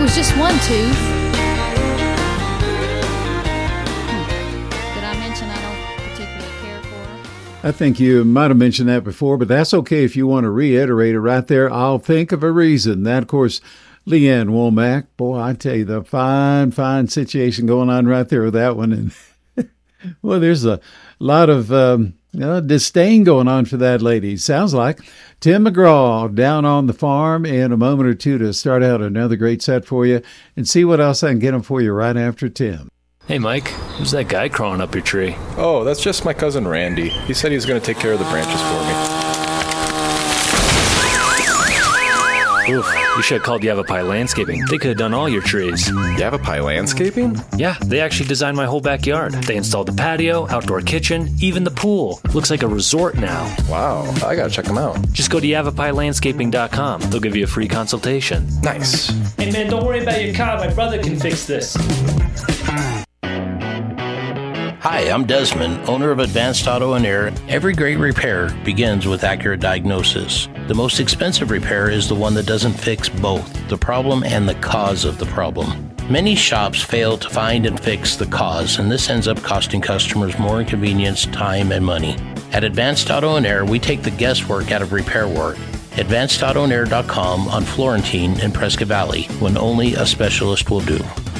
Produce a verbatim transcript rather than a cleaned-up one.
it was just one tooth. Hmm. Did I mention I don't particularly care for her? I think you might have mentioned that before, but that's okay if you want to reiterate it right there. I'll think of a reason. That, of course, Leanne Womack. Boy, I tell you, the fine, fine situation going on right there with that one. And well, there's a lot of um, you know, disdain going on for that lady. Sounds like Tim McGraw down on the farm in a moment or two to start out another great set for you and see what else I can get them for you right after Tim. Hey, Mike, who's that guy crawling up your tree? Oh, that's just my cousin Randy. He said he was going to take care of the branches for me. Oof, you should have called Yavapai Landscaping. They could have done all your trees. Yavapai Landscaping? Yeah, they actually designed my whole backyard. They installed the patio, outdoor kitchen, even the pool. Looks like a resort now. Wow, I gotta check them out. Just go to yavapai landscaping dot com. They'll give you a free consultation. Nice. Hey man, don't worry about your car. My brother can fix this. Hi, I'm Desmond, owner of Advanced Auto and Air. Every great repair begins with accurate diagnosis. The most expensive repair is the one that doesn't fix both the problem and the cause of the problem. Many shops fail to find and fix the cause, and this ends up costing customers more inconvenience, time, and money. At Advanced Auto and Air, we take the guesswork out of repair work. advanced auto and air dot com on Florentine in Prescott Valley, when only a specialist will do.